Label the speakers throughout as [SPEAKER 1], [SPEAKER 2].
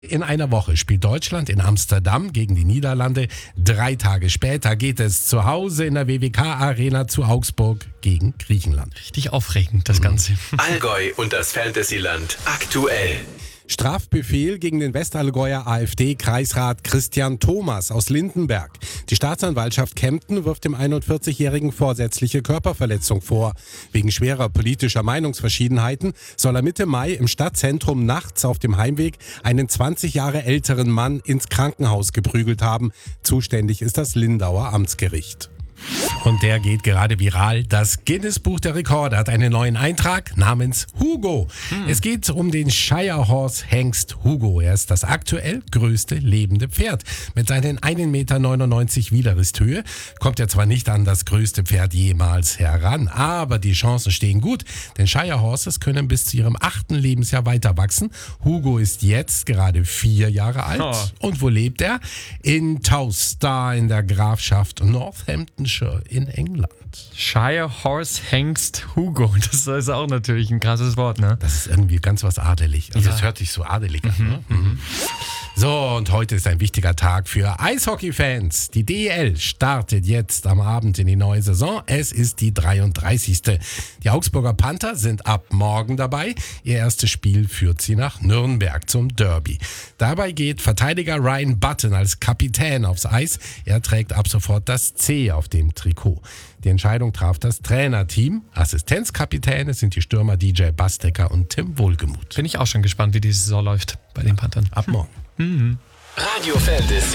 [SPEAKER 1] In einer Woche spielt Deutschland in Amsterdam gegen die Niederlande. 3 Tage später geht es zu Hause in der WWK-Arena zu Augsburg gegen Griechenland.
[SPEAKER 2] Richtig aufregend, das Ganze.
[SPEAKER 3] Allgäu und das Fantasyland aktuell.
[SPEAKER 1] Strafbefehl gegen den Westallgäuer AfD-Kreisrat Christian Thomas aus Lindenberg. Die Staatsanwaltschaft Kempten wirft dem 41-Jährigen vorsätzliche Körperverletzung vor. Wegen schwerer politischer Meinungsverschiedenheiten soll er Mitte Mai im Stadtzentrum nachts auf dem Heimweg einen 20 Jahre älteren Mann ins Krankenhaus geprügelt haben. Zuständig ist das Lindauer Amtsgericht. Und der geht gerade viral. Das Guinness-Buch der Rekorde hat einen neuen Eintrag namens Hugo. Es geht um den Shire Horse Hengst Hugo. Er ist das aktuell größte lebende Pferd. Mit seinen 1,99 Meter Widerristhöhe kommt er zwar nicht an das größte Pferd jemals heran, aber die Chancen stehen gut, denn Shire Horses können bis zu ihrem 8. Lebensjahr weiter wachsen. Hugo ist jetzt gerade 4 Jahre alt. Und wo lebt er? In Towcester in der Grafschaft Northamptonshire in England.
[SPEAKER 2] Shire Horse Hengst Hugo. Das ist auch natürlich ein krasses Wort, ne?
[SPEAKER 1] Das ist irgendwie ganz was adelig. Also es hört sich so adelig an. Ne? So, und heute ist ein wichtiger Tag für Eishockey-Fans. Die DEL startet jetzt am Abend in die neue Saison. Es ist die 33. Die Augsburger Panther sind ab morgen dabei. Ihr erstes Spiel führt sie nach Nürnberg zum Derby. Dabei geht Verteidiger Ryan Button als Kapitän aufs Eis. Er trägt ab sofort das C auf dem Trikot. Die Entscheidung traf das Trainerteam. Assistenzkapitäne sind die Stürmer DJ Bastecker und Tim Wohlgemuth.
[SPEAKER 2] Bin ich auch schon gespannt, wie die Saison läuft bei den Panthern.
[SPEAKER 1] Ab morgen.
[SPEAKER 3] Radio Fantasy.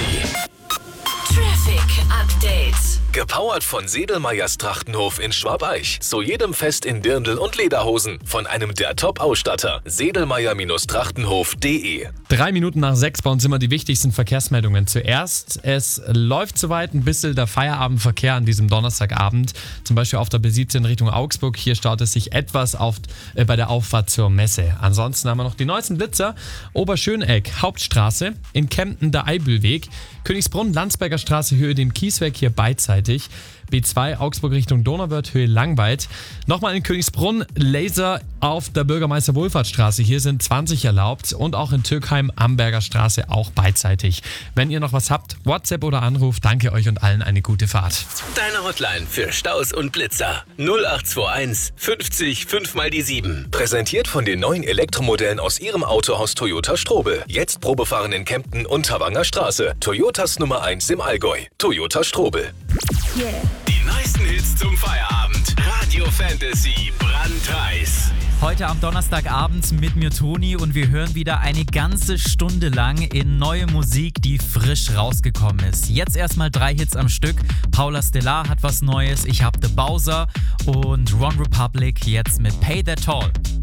[SPEAKER 4] Traffic Update.
[SPEAKER 3] Gepowert von Sedelmeyers Trachtenhof in Schwabeich. Zu jedem Fest in Dirndl und Lederhosen. Von einem der Top-Ausstatter. Sedelmeyer-Trachtenhof.de.
[SPEAKER 2] 3 Minuten nach 6 bei uns immer die wichtigsten Verkehrsmeldungen. Zuerst, es läuft soweit ein bisschen der Feierabendverkehr an diesem Donnerstagabend. Zum Beispiel auf der B17 Richtung Augsburg. Hier staut es sich etwas bei der Auffahrt zur Messe. Ansonsten haben wir noch die neuesten Blitzer. Oberschöneck, Hauptstraße. In Kempten der Eibülweg. Königsbrunn, Landsberger Straße, Höhe dem Kiesweg hier beidseitig. B2 Augsburg Richtung Donauwörth, Höhe Langweid. Nochmal in Königsbrunn, Laser auf der Bürgermeister-Wohlfahrtsstraße. Hier sind 20 erlaubt und auch in Türkheim, Amberger Straße auch beidseitig. Wenn ihr noch was habt, WhatsApp oder Anruf, danke euch und allen eine gute Fahrt.
[SPEAKER 3] Deine Hotline für Staus und Blitzer. 0821 50 5 mal die 7. Präsentiert von den neuen Elektromodellen aus ihrem Autohaus Toyota Strobel. Jetzt Probefahren in Kempten und Havanger Straße. Toyotas Nummer 1 im Allgäu. Toyota Strobel. Die neuesten Hits zum Feierabend. Radio Fantasy brandheiß.
[SPEAKER 5] Heute am Donnerstagabend mit mir Toni und wir hören wieder eine ganze Stunde lang in neue Musik, die frisch rausgekommen ist. Jetzt erstmal 3 Hits am Stück. Paula Stellar hat was Neues, ich hab The Bowser und Ron Republic jetzt mit Pay That Toll.